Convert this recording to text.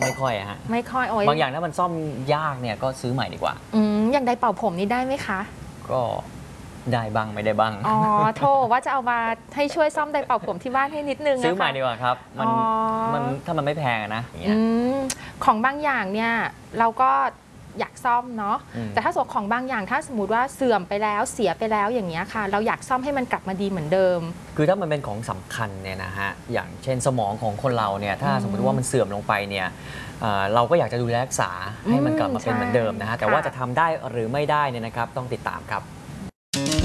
ไม่ค่อยฮะไม่ค่อยโอ้ยบางอย่างถ้ามันซ่อมยากเนี่ยก็ซื้อใหม่ดีกว่าอย่างไดร์เป่าผมนี่ได้ไหมคะก็ได้บ้างไม่ได้บ้างอ๋อโทรว่าจะเอามาให้ช่วยซ่อมไดร์เป่าผมที่บ้านให้นิดนึงซื้อใหม่ดีกว่าครับมันถ้ามันไม่แพงนะของบางอย่างเนี่ยเราก็อยากซ่อมเนาะแต่ถ้าส่วนของบางอย่างถ้าสมมติว่าเสื่อมไปแล้วเสียไปแล้วอย่างเงี้ยค่ะเราอยากซ่อมให้มันกลับมาดีเหมือนเดิมคือถ้ามันเป็นของสำคัญเนี่ยนะฮะอย่างเช่นสมองของคนเราเนี่ยถ้าสมมติว่ามันเสื่อมลงไปเนี่ยเราก็อยากจะดูแลรักษาให้มันกลับมาเป็นเหมือนเดิมนะฮะแต่ว่าจะทำได้หรือไม่ได้เนี่ยนะครับต้องติดตามครับ